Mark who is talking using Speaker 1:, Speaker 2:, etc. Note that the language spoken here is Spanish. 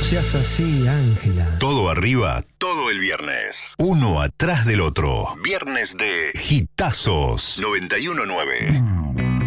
Speaker 1: seas así, Ángela.
Speaker 2: Todo arriba, todo el viernes. Uno atrás del otro. Viernes de Hitazos 91.9.